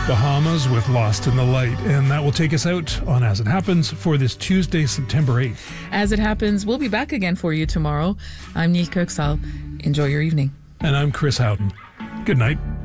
Bahamas with Lost in the Light. And that will take us out on As It Happens for this Tuesday, September 8th. As It Happens, we'll be back again for you tomorrow. I'm Neil Kirksall. Enjoy your evening. And I'm Chris Houghton. Good night.